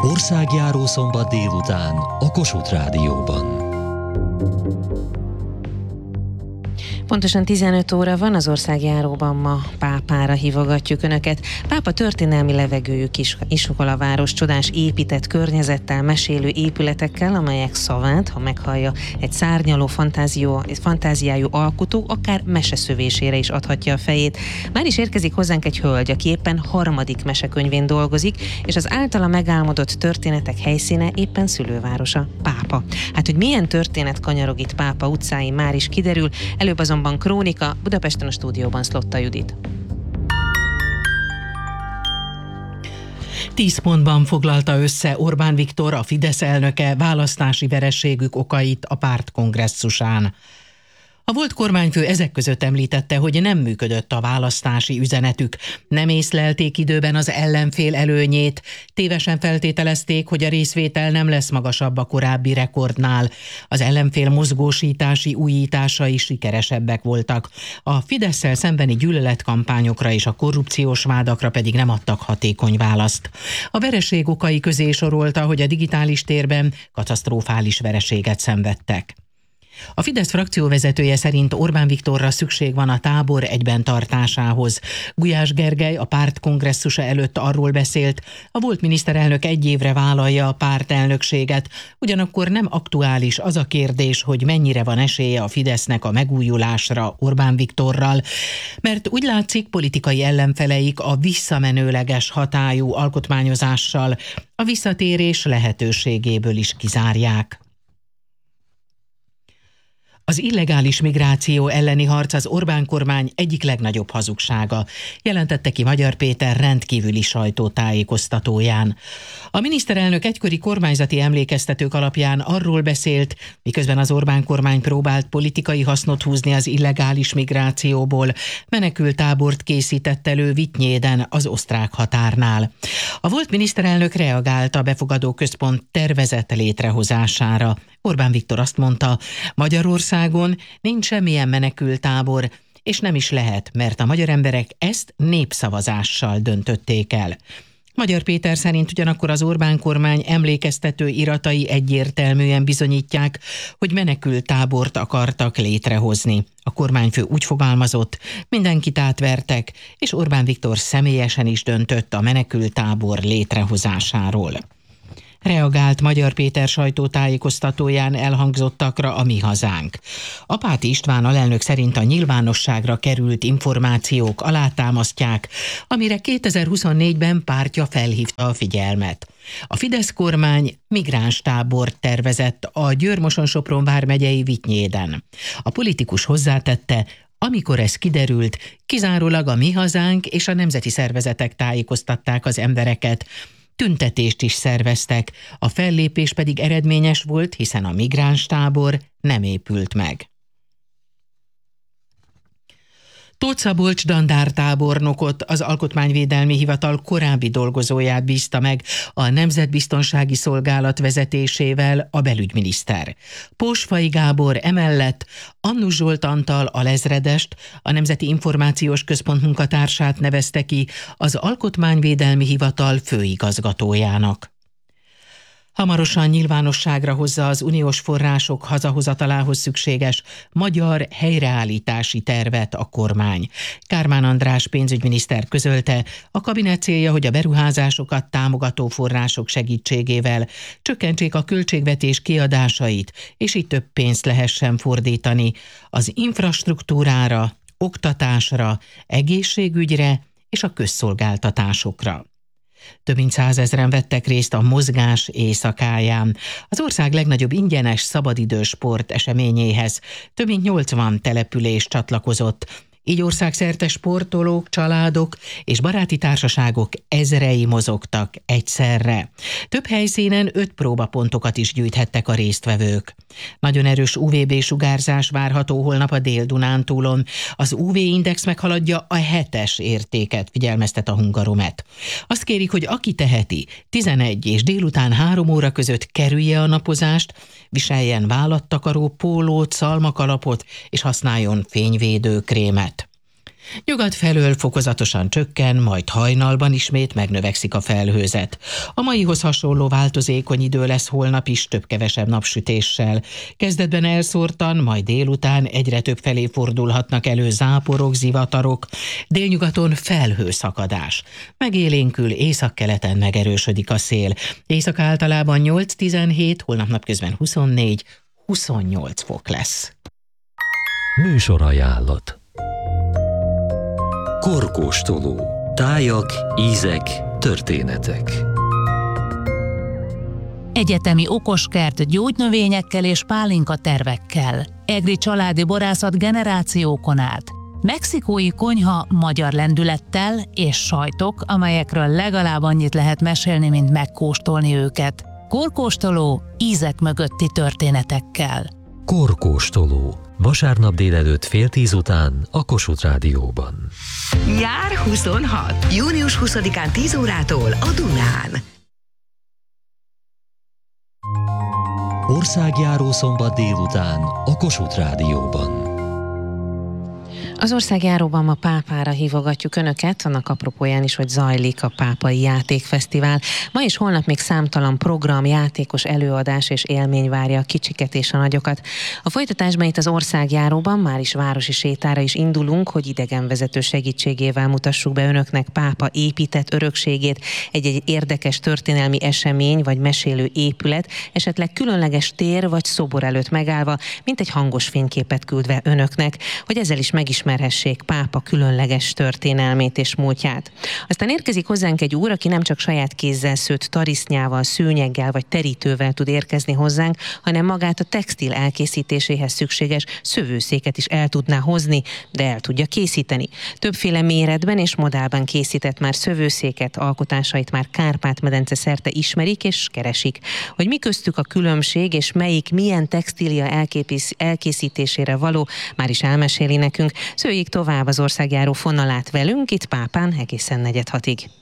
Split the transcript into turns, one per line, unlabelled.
Országjáró szombat délután a Kossuth Rádióban.
Pontosan 15 óra van, az országjáróban ma Pápára hívogatjuk Önöket. Pápa történelmi levegőjű iskolaváros, csodás épített környezettel, mesélő épületekkel, amelyek szavát, ha meghallja egy szárnyaló fantáziájú alkotó, akár meseszövésére is adhatja a fejét. Már is érkezik hozzánk egy hölgy, aki éppen harmadik mesekönyvén dolgozik, és az általa megálmodott történetek helyszíne éppen szülővárosa, Pápa. Hát, hogy milyen történet kanyarog itt Pápa utcáin, már is kiderül, előbb azonban krónika, Budapesten a stúdióban Szlotta Judit.
10 pontban foglalta össze Orbán Viktor, a Fidesz elnöke választási vereségük okait a párt kongresszusán. A volt kormányfő ezek között említette, hogy nem működött a választási üzenetük, nem észlelték időben az ellenfél előnyét, tévesen feltételezték, hogy a részvétel nem lesz magasabb a korábbi rekordnál, az ellenfél mozgósítási újításai sikeresebbek voltak, a Fidesszel szembeni gyűlöletkampányokra és a korrupciós vádakra pedig nem adtak hatékony választ. A vereség okai közé sorolta, hogy a digitális térben katasztrofális vereséget szenvedtek. A Fidesz frakcióvezetője szerint Orbán Viktorra szükség van a tábor egyben tartásához. Gulyás Gergely a párt kongresszusa előtt arról beszélt, a volt miniszterelnök 1 évre vállalja a párt elnökséget, ugyanakkor nem aktuális az a kérdés, hogy mennyire van esélye a Fidesznek a megújulásra Orbán Viktorral, mert úgy látszik, politikai ellenfeleik a visszamenőleges hatályú alkotmányozással a visszatérés lehetőségéből is kizárják. Az illegális migráció elleni harc az Orbán kormány egyik legnagyobb hazugsága, jelentette ki Magyar Péter rendkívüli sajtótájékoztatóján. A miniszterelnök egykori kormányzati emlékeztetők alapján arról beszélt, miközben az Orbán kormány próbált politikai hasznot húzni az illegális migrációból, menekülttábort készített elő Vitynyéden, az osztrák határnál. A volt miniszterelnök reagált a befogadó központ tervezett létrehozására. Orbán Viktor azt mondta, Magyarországon nincs semmilyen menekülttábor, és nem is lehet, mert a magyar emberek ezt népszavazással döntötték el. Magyar Péter szerint ugyanakkor az Orbán kormány emlékeztető iratai egyértelműen bizonyítják, hogy menekülttábort akartak létrehozni. A kormányfő úgy fogalmazott, mindenkit átvertek, és Orbán Viktor személyesen is döntött a menekülttábor létrehozásáról. Reagált Magyar Péter sajtótájékoztatóján elhangzottakra a Mi Hazánk. Apáti István alelnök szerint a nyilvánosságra került információk alátámasztják, amire 2024-ben pártja felhívta a figyelmet. A Fidesz kormány migránstábort tervezett a Győr-Moson-Sopron vármegyei Vitynyéden. A politikus hozzátette, amikor ez kiderült, kizárólag a Mi Hazánk és a nemzeti szervezetek tájékoztatták az embereket. Tüntetést is szerveztek, a fellépés pedig eredményes volt, hiszen a migránstábor nem épült meg. Tóth Szabolcs dandártábornokot, az Alkotmányvédelmi Hivatal korábbi dolgozóját bízta meg a Nemzetbiztonsági Szolgálat vezetésével a belügyminiszter. Pósfai Gábor emellett Annus Zsolt Antal alezredest, a Nemzeti Információs Központ munkatársát nevezte ki az Alkotmányvédelmi Hivatal főigazgatójának. Hamarosan nyilvánosságra hozza az uniós források hazahozatalához szükséges magyar helyreállítási tervet a kormány. Kármán András pénzügyminiszter közölte, a kabinet célja, hogy a beruházásokat támogató források segítségével csökkentsék a költségvetés kiadásait, és így több pénzt lehessen fordítani az infrastruktúrára, oktatásra, egészségügyre és a közszolgáltatásokra. Több mint 100 000 vettek részt a Mozgás éjszakáján. Az ország legnagyobb ingyenes szabadidős sport eseményéhez több mint 80 település csatlakozott. Így országszerte sportolók, családok és baráti társaságok ezrei mozogtak egyszerre. Több helyszínen 5 próbapontokat is gyűjthettek a résztvevők. Nagyon erős UVB-sugárzás várható holnap a Dél-Dunántúlon. Az UV-index meghaladja a 7-es értéket, figyelmeztet a Hungaromet. Azt kérik, hogy aki teheti, 11 és délután 3 óra között kerülje a napozást, viseljen vállattakaró pólót, szalmakalapot és használjon fényvédő krémet. Nyugat felől fokozatosan csökken, majd hajnalban ismét megnövekszik a felhőzet. A maihoz hasonló változékony idő lesz holnap is, több-kevesebb napsütéssel. Kezdetben elszórtan, majd délután egyre több felé fordulhatnak elő záporok, zivatarok, délnyugaton felhőszakadás. Megélénkül, északkeleten megerősödik a szél. Észak általában 8-17, holnap napközben 24-28 fok lesz.
Műsorajánlat. Korkóstoló. Tájak, ízek, történetek.
Egyetemi okoskert gyógynövényekkel és pálinka tervekkel. Egri családi borászat generációkon át. Mexikói konyha magyar lendülettel és sajtok, amelyekről legalább annyit lehet mesélni, mint megkóstolni őket. Korkóstoló ízek mögötti történetekkel.
Korkóstoló. Vasárnap délelőtt 9:30 után a Kossuth Rádióban.
Nyár 26. Június 20-án 10 órától a Dunán.
Országjáró szombat délután a Kossuth Rádióban.
Az országjáróban ma pápára hívogatjuk Önöket, annak apropóján is, hogy zajlik a Pápai Játékfesztivál. Ma és holnap még számtalan program, játékos előadás és élmény várja a kicsiket és a nagyokat. A folytatásban itt az országjáróban már is városi sétára is indulunk, hogy idegenvezető segítségével mutassuk be Önöknek pápa épített örökségét, egy-egy érdekes történelmi esemény vagy mesélő épület, esetleg különleges tér vagy szobor előtt megállva, mint egy hangos fényképet küldve Önöknek, hogy ezzel is megismerhessék pápa különleges történelmét és múltját. Aztán érkezik hozzánk egy úr, aki nem csak saját kézzel szőtt tarisznyával, szőnyeggel vagy terítővel tud érkezni hozzánk, hanem magát a textil elkészítéséhez szükséges szövőszéket is el tudná hozni, de el tudja készíteni. Többféle méretben és modellben készített már szövőszéket, alkotásait már Kárpát-medence szerte ismerik és keresik. Hogy mi köztük a különbség és melyik milyen textília elkészítésére való, már is elmeséli nekünk. Szőjék tovább az országjáró fonalát velünk, itt Pápán egészen 4:06-ig.